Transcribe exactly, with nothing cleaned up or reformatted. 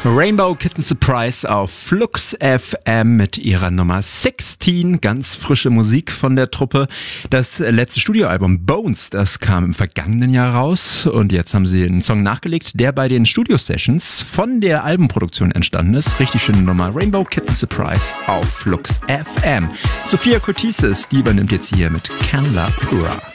Rainbow Kitten Surprise auf Flux F M mit ihrer Nummer sechzehn. Ganz frische Musik von der Truppe. Das letzte Studioalbum Bones, das kam im vergangenen Jahr raus. Und jetzt haben sie einen Song nachgelegt, der bei den Studio-Sessions von der Albenproduktion entstanden ist. Richtig schöne Nummer. Rainbow Kitten Surprise auf Flux F M. Sophia Cotises, die übernimmt jetzt hier mit Canla Pura.